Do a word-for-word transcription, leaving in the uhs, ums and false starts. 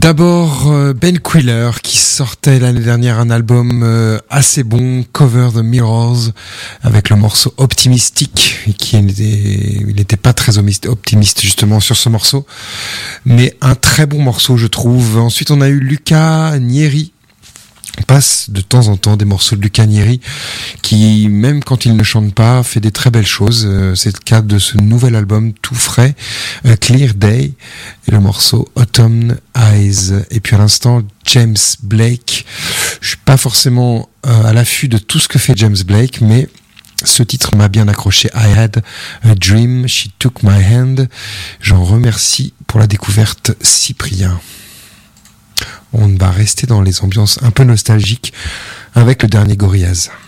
D'abord euh, Ben Quiller qui sortait l'année dernière un album euh, assez bon, Cover the Mirrors, avec le morceau Optimistic, et qui était, il n'était pas très optimiste justement sur ce morceau, mais un très bon morceau je trouve. Ensuite on a eu Luca Nieri. On passe de temps en temps des morceaux de Luca Nieri qui, même quand il ne chante pas, fait des très belles choses. C'est le cas de ce nouvel album tout frais, A Clear Day, et le morceau Autumn Eyes. Et puis à l'instant, James Blake. Je suis pas forcément à l'affût de tout ce que fait James Blake, mais ce titre m'a bien accroché. I had a dream, she took my hand. J'en remercie pour la découverte, Cyprien. On va rester dans les ambiances un peu nostalgiques avec le dernier Gorillaz.